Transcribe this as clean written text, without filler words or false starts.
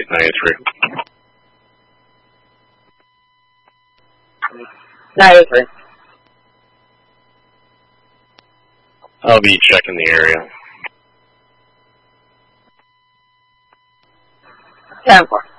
9893. 93. I'll be checking the area. 10-4.